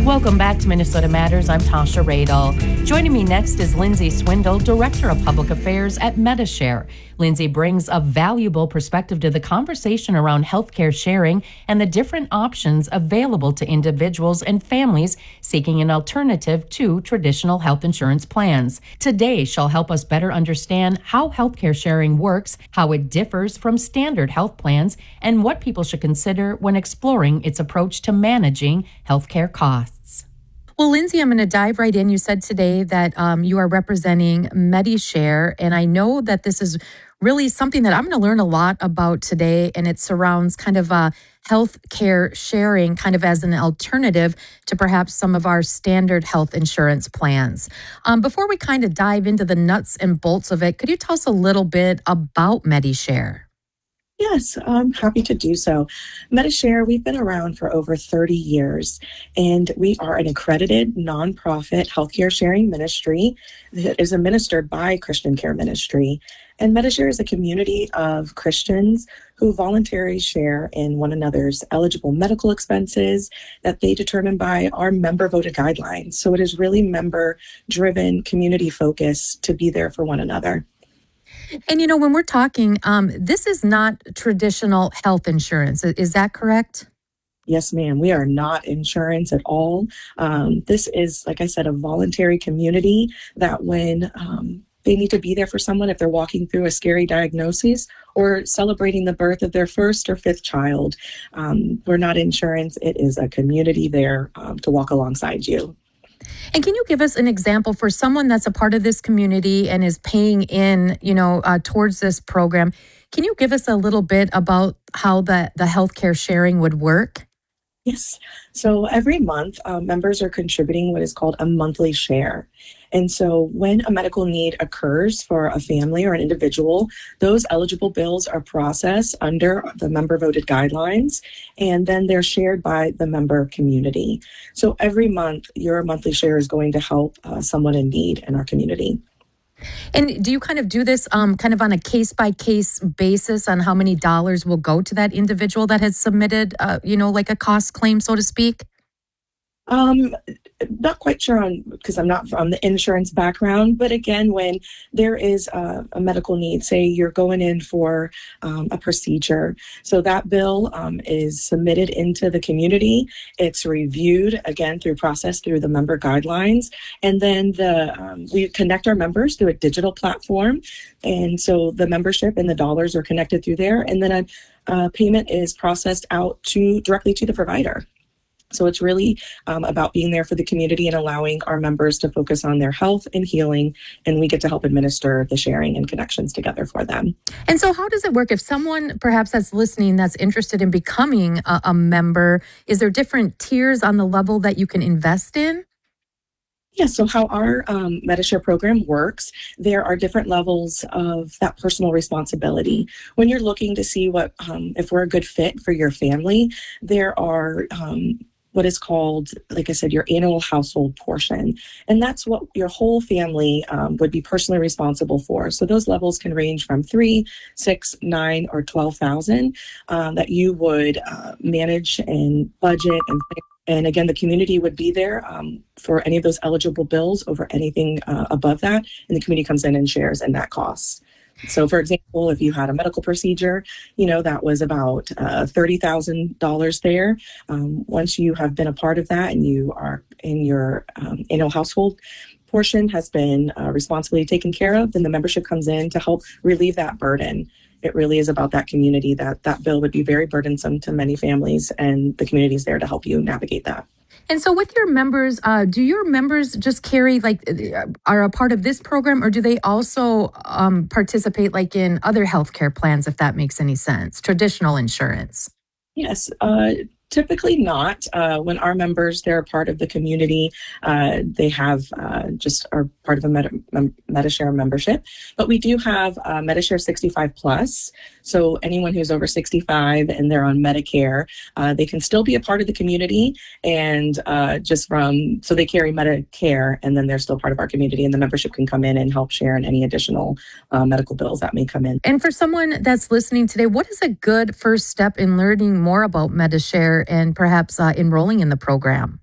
Welcome back to Minnesota Matters. I'm Tasha Radel. Joining me next is Lindsay Swindle, Director of Public Affairs at Medi-Share. Lindsay brings a valuable perspective to the conversation around healthcare sharing and the different options available to individuals and families seeking an alternative to traditional health insurance plans. Today, she'll help us better understand how healthcare sharing works, how it differs from standard health plans, and what people should consider when exploring its approach to managing healthcare costs. Well, Lindsay, I'm going to dive right in. You said today that you are representing Medi-Share, and I know that this is really something that I'm going to learn a lot about today, and it surrounds kind of health care sharing kind of as an alternative to perhaps some of our standard health insurance plans. Before we kind of dive into the nuts and bolts of it, could you tell us a little bit about Medi-Share? Yes, I'm happy to do so. Medi-Share, we've been around for over 30 years, and we are an accredited nonprofit healthcare sharing ministry that is administered by Christian Care Ministry. And Medi-Share is a community of Christians who voluntarily share in one another's eligible medical expenses that they determine by our member-voted guidelines. So it is really member-driven, community-focused to be there for one another. And, when we're talking, this is not traditional health insurance. Is that correct? Yes, ma'am. We are not insurance at all. This is, like I said, a voluntary community that when they need to be there for someone if they're walking through a scary diagnosis or celebrating the birth of their first or fifth child. We're not insurance. It is a community there to walk alongside you. And can you give us an example for someone that's a part of this community and is paying in, towards this program? Can you give us a little bit about how the healthcare sharing would work? Yes. So every month, members are contributing what is called a monthly share. And so when a medical need occurs for a family or an individual, those eligible bills are processed under the member voted guidelines, and then they're shared by the member community. So every month, your monthly share is going to help someone in need in our community. And do you kind of do this kind of on a case-by-case basis on how many dollars will go to that individual that has submitted, like a cost claim, so to speak? Not quite sure because I'm not from the insurance background, but again, when there is a medical need, say you're going in for a procedure, so that bill is submitted into the community. It's reviewed again through the member guidelines, and then we connect our members through a digital platform, and so the membership and the dollars are connected through there, and then a payment is processed out directly to the provider. So it's really about being there for the community and allowing our members to focus on their health and healing, and we get to help administer the sharing and connections together for them. And so how does it work if someone perhaps that's listening that's interested in becoming a member? Is there different tiers on the level that you can invest in? Yeah, so how our Medi-Share program works, there are different levels of that personal responsibility. When you're looking to see if we're a good fit for your family, there are what is called, like I said, your annual household portion. And that's what your whole family would be personally responsible for. So those levels can range from 3, 6, 9, or 12,000 that you would manage and budget and plan. And again, the community would be there for any of those eligible bills over anything above that. And the community comes in and shares in that cost. So, for example, if you had a medical procedure, that was about $30,000 there. Once you have been a part of that and you are in your annual household portion has been responsibly taken care of, then the membership comes in to help relieve that burden. It really is about that community. That bill would be very burdensome to many families, and the community is there to help you navigate that. And so with your members, do your members just are a part of this program, or do they also participate in other healthcare plans, if that makes any sense, traditional insurance? Yes, typically not. When our members, they're a part of the community, they have just are part of a Medi-Share membership. But we do have Medi-Share 65 plus. So anyone who's over 65 and they're on Medicare, they can still be a part of the community, and so they carry Medicare, and then they're still part of our community, and the membership can come in and help share in any additional medical bills that may come in. And for someone that's listening today, what is a good first step in learning more about Medi-Share and perhaps enrolling in the program?